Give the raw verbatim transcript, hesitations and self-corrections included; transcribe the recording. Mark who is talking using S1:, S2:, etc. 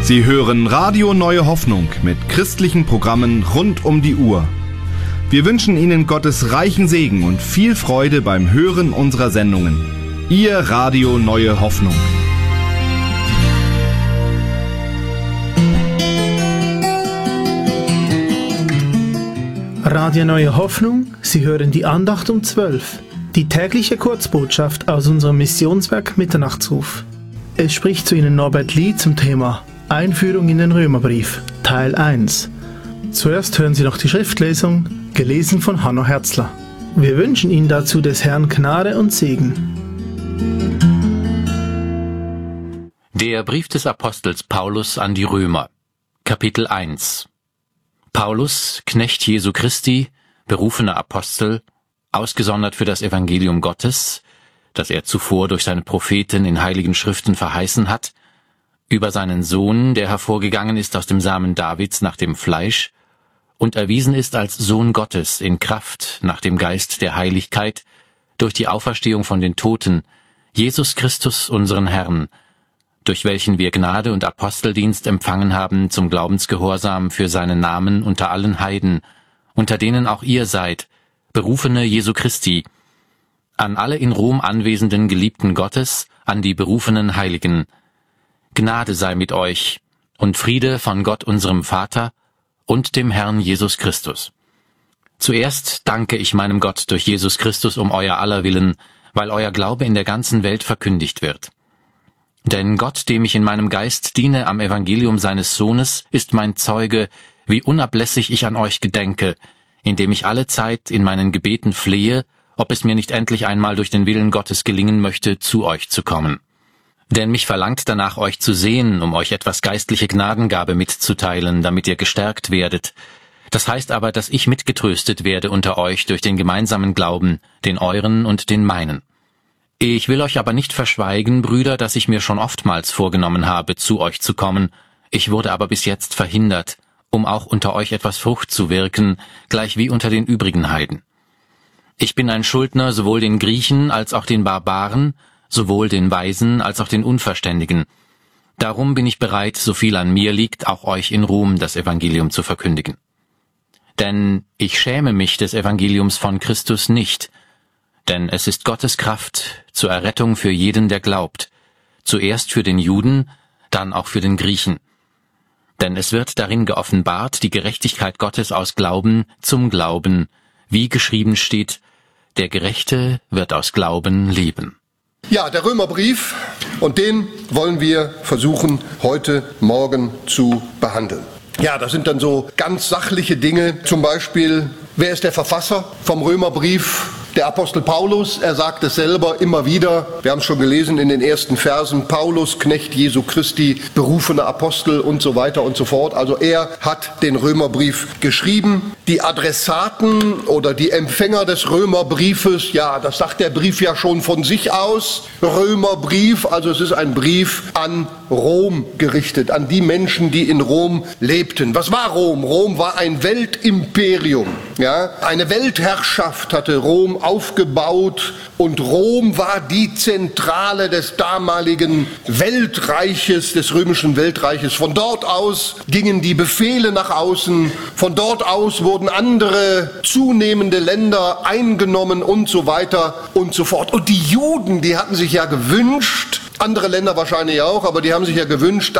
S1: Sie hören Radio Neue Hoffnung mit christlichen Programmen rund um die Uhr. Wir wünschen Ihnen Gottes reichen Segen und viel Freude beim Hören unserer Sendungen. Ihr Radio Neue Hoffnung.
S2: Radio Neue Hoffnung, Sie hören die Andacht um zwölf, die tägliche Kurzbotschaft aus unserem Missionswerk Mitternachtsruf. Es spricht zu Ihnen Norbert Lee zum Thema Einführung in den Römerbrief, Teil eins. Zuerst hören Sie noch die Schriftlesung, gelesen von Hanno Herzler. Wir wünschen Ihnen dazu des Herrn Gnade und Segen.
S3: Der Brief des Apostels Paulus an die Römer, Kapitel eins. Paulus, Knecht Jesu Christi, berufener Apostel, ausgesondert für das Evangelium Gottes, das er zuvor durch seine Propheten in heiligen Schriften verheißen hat, über seinen Sohn, der hervorgegangen ist aus dem Samen Davids nach dem Fleisch und erwiesen ist als Sohn Gottes in Kraft nach dem Geist der Heiligkeit durch die Auferstehung von den Toten, Jesus Christus unseren Herrn, durch welchen wir Gnade und Aposteldienst empfangen haben zum Glaubensgehorsam für seinen Namen unter allen Heiden, unter denen auch ihr seid, Berufene Jesu Christi, an alle in Rom anwesenden Geliebten Gottes, an die berufenen Heiligen. Gnade sei mit euch und Friede von Gott unserem Vater und dem Herrn Jesus Christus. Zuerst danke ich meinem Gott durch Jesus Christus um euer aller Willen, weil euer Glaube in der ganzen Welt verkündigt wird. Denn Gott, dem ich in meinem Geist diene am Evangelium seines Sohnes, ist mein Zeuge, wie unablässig ich an euch gedenke, indem ich alle Zeit in meinen Gebeten flehe, ob es mir nicht endlich einmal durch den Willen Gottes gelingen möchte, zu euch zu kommen. Denn mich verlangt danach, euch zu sehen, um euch etwas geistliche Gnadengabe mitzuteilen, damit ihr gestärkt werdet. Das heißt aber, dass ich mitgetröstet werde unter euch durch den gemeinsamen Glauben, den euren und den meinen. Ich will euch aber nicht verschweigen, Brüder, dass ich mir schon oftmals vorgenommen habe, zu euch zu kommen. Ich wurde aber bis jetzt verhindert, um auch unter euch etwas Frucht zu wirken, gleich wie unter den übrigen Heiden. Ich bin ein Schuldner sowohl den Griechen als auch den Barbaren, sowohl den Weisen als auch den Unverständigen. Darum bin ich bereit, so viel an mir liegt, auch euch in Rom das Evangelium zu verkündigen. Denn ich schäme mich des Evangeliums von Christus nicht, denn es ist Gottes Kraft zur Errettung für jeden, der glaubt, zuerst für den Juden, dann auch für den Griechen. Denn es wird darin geoffenbart die Gerechtigkeit Gottes aus Glauben zum Glauben, wie geschrieben steht, der Gerechte wird aus Glauben leben.
S4: Ja, der Römerbrief, und den wollen wir versuchen, heute Morgen zu behandeln. Ja, das sind dann so ganz sachliche Dinge, zum Beispiel, wer ist der Verfasser vom Römerbrief? Der Apostel Paulus, er sagt es selber immer wieder, wir haben es schon gelesen in den ersten Versen, Paulus, Knecht Jesu Christi, berufener Apostel und so weiter und so fort. Also er hat den Römerbrief geschrieben. Die Adressaten oder die Empfänger des Römerbriefes, ja, das sagt der Brief ja schon von sich aus. Römerbrief, also es ist ein Brief an Rom gerichtet, an die Menschen, die in Rom lebten. Was war Rom? Rom war ein Weltimperium. Ja? Eine Weltherrschaft hatte Rom aufgebaut und Rom war die Zentrale des damaligen Weltreiches, des römischen Weltreiches. Von dort aus gingen die Befehle nach außen, von dort aus wurden andere zunehmende Länder eingenommen und so weiter und so fort. Und die Juden, die hatten sich ja gewünscht, andere Länder wahrscheinlich auch, aber die haben sich ja gewünscht,